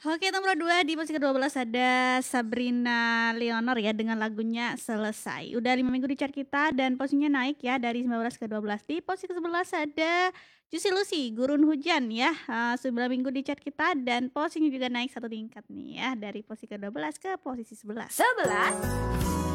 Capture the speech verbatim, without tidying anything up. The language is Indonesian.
Oke, nomor dua di posisi kedua belas ada Sabrina Leonor ya dengan lagunya Selesai. Udah lima minggu di chart kita dan posisinya naik ya dari sembilan belas ke dua belas. Di posisi ke sebelas ada Juicy Lucy, Gurun Hujan ya. Uh, sembilan minggu di chart kita dan posisinya juga naik satu tingkat nih ya dari posisi ke dua belas ke posisi sebelas. sebelas